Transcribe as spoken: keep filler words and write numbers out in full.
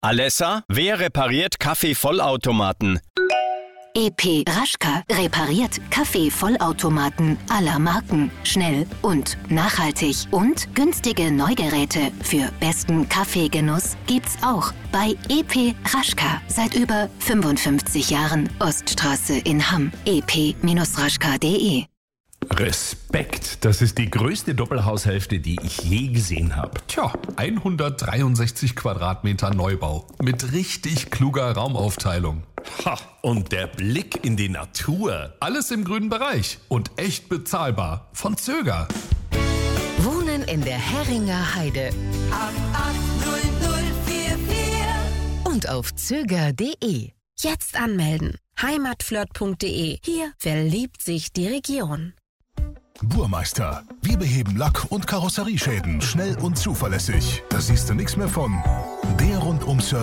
Alessa, wer repariert Kaffeevollautomaten? E P Raschka repariert Kaffeevollautomaten aller Marken. Schnell und nachhaltig. Und günstige Neugeräte für besten Kaffeegenuss gibt's auch bei E P Raschka. Seit über fünfundfünfzig Jahren. Oststraße in Hamm. e p Raschka punkt de. Respekt, das ist die größte Doppelhaushälfte, die ich je gesehen habe. Tja, hundertdreiundsechzig Quadratmeter Neubau mit richtig kluger Raumaufteilung. Ha, und der Blick in die Natur. Alles im grünen Bereich und echt bezahlbar. Von Zöger. Wohnen in der Herringer Heide. acht acht null null vier vier Und auf zöger punkt de. Jetzt anmelden. heimatflirt punkt de. Hier verliebt sich die Region. Burmeister. Wir beheben Lack- und Karosserieschäden schnell und zuverlässig. Da siehst du nichts mehr von. Der Rundum-Service